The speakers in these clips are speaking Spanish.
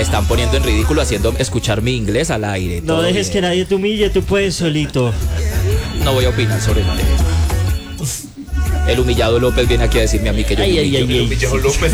están poniendo en ridículo haciendo escuchar mi inglés al aire. No dejes que nadie te humille, tú puedes solito. No voy a opinar sobre el tema. El humillado López viene aquí a decirme a mí que yo El humillado López.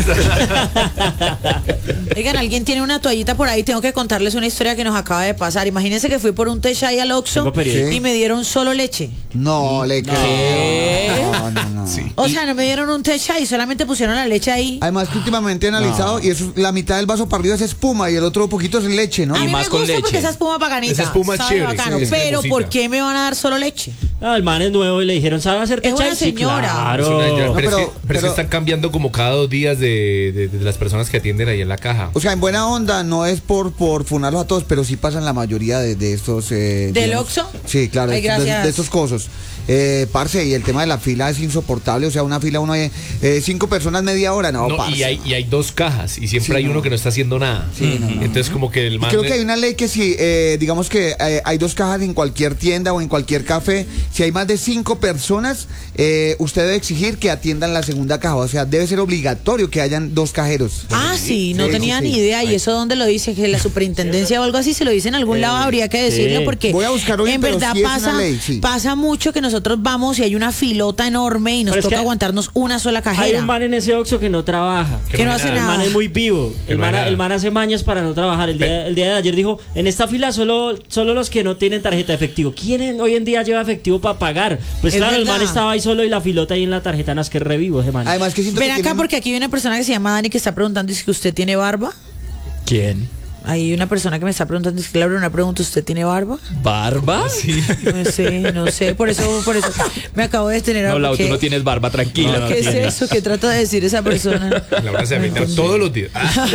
Oigan, alguien tiene una toallita por ahí. Tengo que contarles una historia que nos acaba de pasar. Imagínense que fui por un té chai al Oxxo y me dieron solo leche. No, le creo. No. Sí. O sea, no me dieron un té chai, solamente pusieron la leche ahí. Además que últimamente he analizado y eso, la mitad del vaso para arriba es espuma y el otro poquito es leche, ¿no? A mí más me con gusta leche. porque esa espuma bacanita. Esa espuma es sabe chévere, bacano, sí, es pero cremosita. ¿por qué me van a dar solo leche? Ah, el man es nuevo y le dijeron, ¿sabe hacer Es una té chai? Sí, señora. claro. Pero, pero- es que pero- están cambiando como cada 2 días de las personas que atienden ahí en la caja. O sea, en buena onda, no es por funarlos a todos, pero sí pasan la mayoría de estos... ¿Del Oxxo? Sí, claro, Ay, gracias. de estos cosas. Parce, y el tema de la fila es insoportable, o sea, una fila uno hay 5 personas media hora, no, No, parce. y hay 2 cajas y siempre Sí, hay no. uno que no está haciendo nada. Sí, no. Entonces como que el Y man... creo que hay una ley que si, digamos que hay 2 cajas en cualquier tienda o en cualquier café, si hay más de 5 personas, usted debe exigir que atiendan la segunda caja, o sea, debe ser obligatorio que hayan 2 cajeros. Ah, sí, no Sí, tenía sí, ni sí. idea. ¿Y eso dónde lo dice? ¿Que la superintendencia o algo así? Si lo dice en algún lado habría que decirlo sí. porque Voy a buscarlo bien, en pero verdad sí es una ley, sí. pasa mucho que nosotros vamos y hay una filota enorme y nos Pero es toca que aguantarnos una sola Hay cajera. un man en ese Oxxo que no trabaja. Que no hace El nada. man es muy vivo. Que El no hay man, nada. el man hace mañas para no trabajar. El día de ayer dijo, en esta fila solo los que no tienen tarjeta de efectivo. ¿Quién hoy en día lleva efectivo para pagar? Pues Es claro, el man verdad. estaba ahí solo y la filota ahí en la tarjeta, no es que es revivo ese man. Además que siento Ven que acá tienen- porque aquí hay una persona que se llama Dani que está preguntando si usted tiene barba. ¿Quién? Hay una persona que me está preguntando, si le abro una pregunta, ¿usted tiene barba? ¿Barba? Sí. No sé, por eso me acabo de detener. No, Lau, tú porque- no tienes barba, tranquila. ¿Qué es eso? ¿Qué trata de decir esa persona? Laura se afeita todos los días.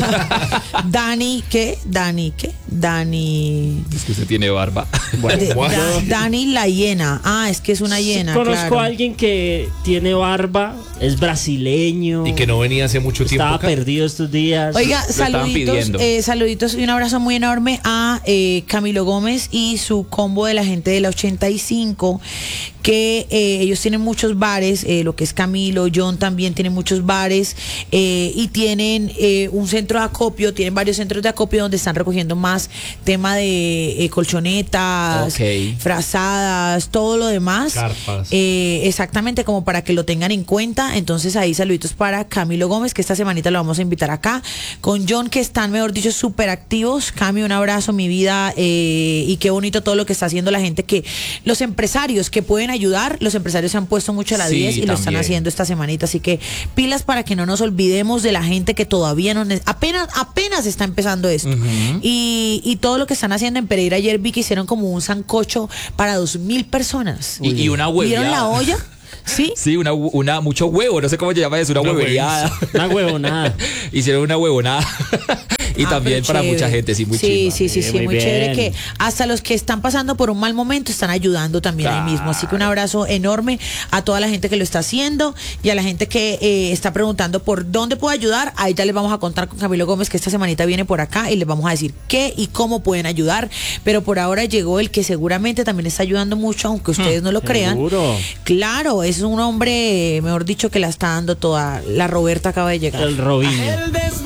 Dani, ¿qué? Dani, ¿qué? Dani. Es que usted tiene barba. Dani la hiena. Ah, es que es una hiena. Conozco claro. a alguien que tiene barba, es brasileño. Y que no venía hace mucho tiempo Estaba acá. perdido estos días. Oiga, estaban saluditos, pidiendo. saluditos y un abrazo muy enorme a Camilo Gómez y su combo de la gente de la 85, que ellos tienen muchos bares, lo que es Camilo, John también tiene muchos bares y tienen un centro de acopio, tienen varios centros de acopio donde están recogiendo más tema de colchonetas, Ok. frazadas, todo lo demás. Carpas. Exactamente, como para que lo tengan en cuenta. Entonces ahí saluditos para Camilo Gómez, que esta semanita lo vamos a invitar acá, con John, que están, mejor dicho, súper activos. Cami, un abrazo, mi vida, y qué bonito todo lo que está haciendo la gente, que los empresarios que pueden ayudar, los empresarios se han puesto mucho a la Sí, 10 y lo están también. haciendo esta semanita, así que pilas para que no nos olvidemos de la gente que todavía no apenas está empezando esto. Y todo lo que están haciendo en Pereira, ayer vi que hicieron como un sancocho para 2,000 personas. Y una ¿Vieron la hueveada. olla? Sí. Sí, una mucho huevo, no sé cómo se llama eso, una Una hueveada. Una huevonada. Hicieron una huevonada. Y Ah, también pero para chévere. mucha gente, sí, muy Sí, chimba. sí, muy muy chévere, bien. que hasta los que están pasando por un mal momento están ayudando también ahí mismo. Así que un abrazo enorme a toda la gente que lo está haciendo y a la gente que está preguntando por dónde puedo ayudar. Ahí ya les vamos a contar con Camilo Gómez, que esta semanita viene por acá y les vamos a decir qué y cómo pueden ayudar. Pero por ahora llegó el que seguramente también está ayudando mucho, aunque ustedes no lo crean. Seguro. Claro, es un hombre, mejor dicho, que la está dando toda. La Roberta acaba de llegar. El Robinho.